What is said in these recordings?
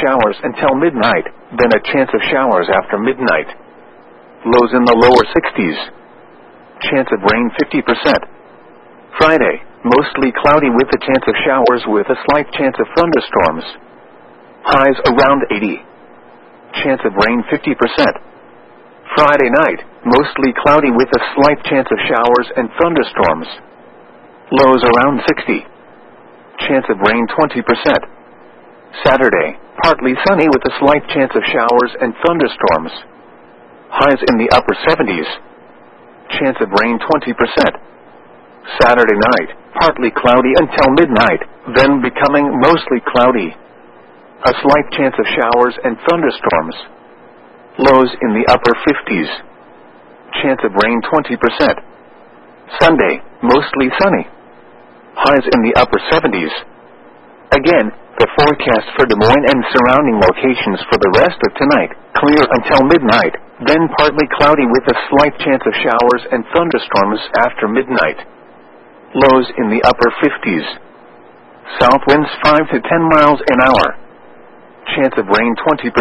showers until midnight, then a chance of showers after midnight. Lows in the lower 60s. Chance of rain 50%. Friday, mostly cloudy with a chance of showers with a slight chance of thunderstorms. Highs around 80. Chance of rain 50%. Friday night, mostly cloudy with a slight chance of showers and thunderstorms. Lows around 60. Chance of rain 20%. Saturday, partly sunny with a slight chance of showers and thunderstorms. Highs in the upper 70s. Chance of rain 20%. Saturday night, partly cloudy until midnight, then becoming mostly cloudy. A slight chance of showers and thunderstorms. Lows in the upper 50s. Chance of rain 20%. Sunday, mostly sunny. Highs in the upper 70s. Again, the forecast for Des Moines and surrounding locations for the rest of tonight, clear until midnight, then partly cloudy with a slight chance of showers and thunderstorms after midnight. Lows in the upper 50s. South winds 5 to 10 miles an hour. Chance of rain 20%.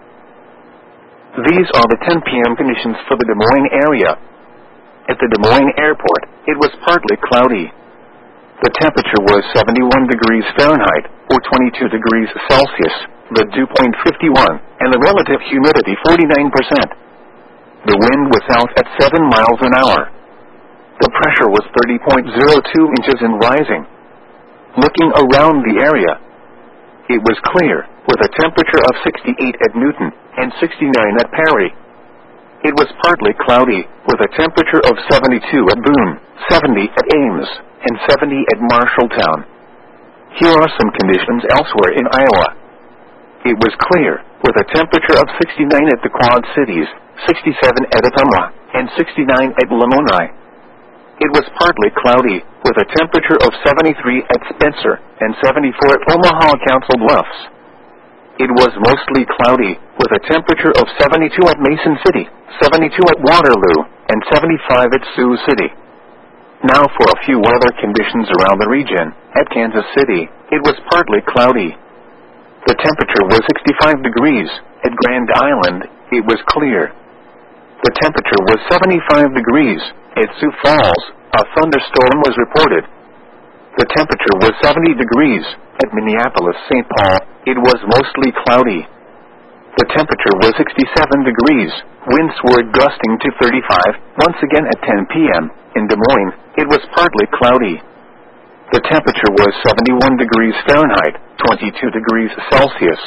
These are the 10 p.m. conditions for the Des Moines area. At the Des Moines airport, it was partly cloudy. The temperature was 71 degrees Fahrenheit, or 22 degrees Celsius, the dew point 51, and the relative humidity 49%. The wind was south at 7 miles an hour. The pressure was 30.02 inches and rising. Looking around the area, it was clear, with a temperature of 68 at Newton and 69 at Perry. It was partly cloudy, with a temperature of 72 at Boone, 70 at Ames, and 70 at Marshalltown. Here are some conditions elsewhere in Iowa. It was clear, with a temperature of 69 at the Quad Cities, 67 at Ottumwa, and 69 at Lamoni. It was partly cloudy, with a temperature of 73 at Spencer and 74 at Omaha Council Bluffs. It was mostly cloudy, with a temperature of 72 at Mason City, 72 at Waterloo, and 75 at Sioux City. Now for a few weather conditions around the region. At Kansas City, it was partly cloudy. The temperature was 65 degrees. At Grand Island, it was clear. The temperature was 75 degrees. At Sioux Falls, a thunderstorm was reported. The temperature was 70 degrees. At Minneapolis-St. Paul, it was mostly cloudy. The temperature was 67 degrees. Winds were gusting to 35. Once again at 10 p.m. in Des Moines, it was partly cloudy. The temperature was 71 degrees Fahrenheit, 22 degrees Celsius.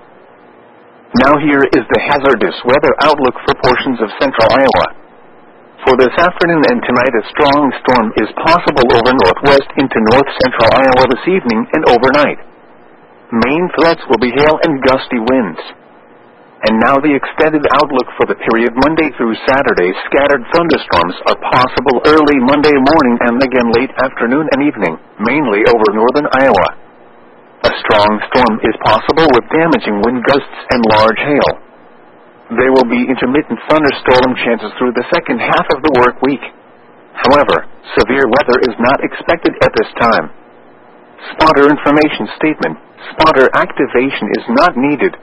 Now here is the hazardous weather outlook for portions of central Iowa. For this afternoon and tonight, a strong storm is possible over northwest into north-central Iowa this evening and overnight. Main threats will be hail and gusty winds. And now the extended outlook for the period Monday through Saturday. Scattered thunderstorms are possible early Monday morning and again late afternoon and evening, mainly over northern Iowa. A strong storm is possible with damaging wind gusts and large hail. There will be intermittent thunderstorm chances through the second half of the work week. However, severe weather is not expected at this time. Spotter information statement. Spotter activation is not needed.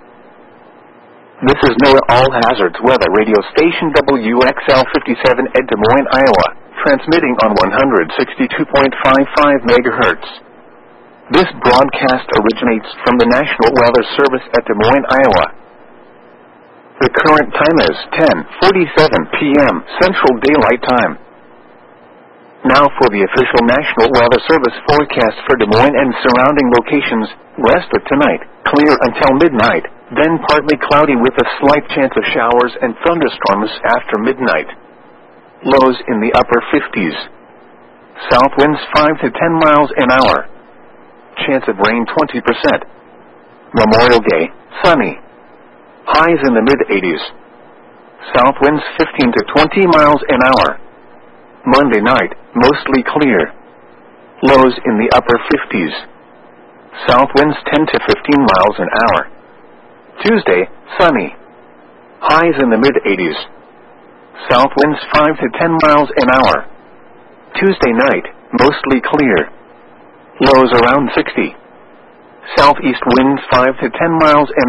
This is NOAA All Hazards Weather Radio Station WXL 57 at Des Moines, Iowa, transmitting on 162.55 MHz. This broadcast originates from the National Weather Service at Des Moines, Iowa. The current time is 10:47 p.m. Central Daylight Time. Now for the official National Weather Service forecast for Des Moines and surrounding locations. Rest of tonight, clear until midnight, then partly cloudy with a slight chance of showers and thunderstorms after midnight. Lows in the upper 50s. South winds 5 to 10 miles an hour. Chance of rain 20%. Memorial Day, sunny. Highs in the mid-80s. South winds 15 to 20 miles an hour. Monday night, mostly clear. Lows in the upper 50s. South winds 10 to 15 miles an hour. Tuesday, sunny. Highs in the mid-80s. South winds 5 to 10 miles an hour. Tuesday night, mostly clear. Lows around 60. Southeast winds 5 to 10 miles an